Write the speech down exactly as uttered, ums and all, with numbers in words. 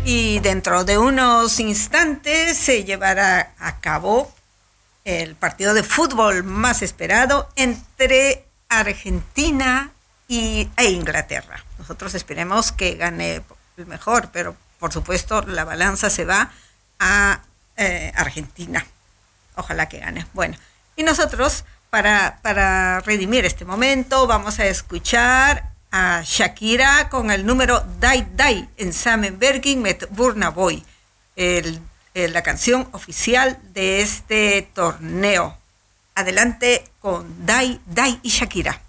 Y dentro de unos instantes se llevará a cabo el partido de fútbol más esperado entre Argentina y, e Inglaterra. Nosotros esperemos que gane el mejor, pero por supuesto la balanza se va a eh, Argentina. Ojalá que gane. Bueno, y nosotros para, para redimir este momento vamos a escuchar a Shakira con el número Dai Dai en Samenbergin met Burna Boy, el, el, la canción oficial de este torneo. Adelante con Dai Dai y Shakira.